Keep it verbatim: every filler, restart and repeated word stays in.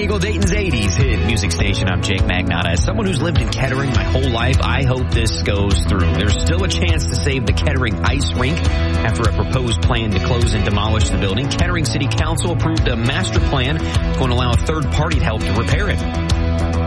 Eagle, Dayton's eighties hit music station. I'm Jake Magnotta. As someone who's lived in Kettering my whole life, I hope this goes through. There's still a chance to save the Kettering Ice Rink after a proposed plan to close and demolish the building. Kettering City Council approved a master plan going to allow a third party to help to repair it.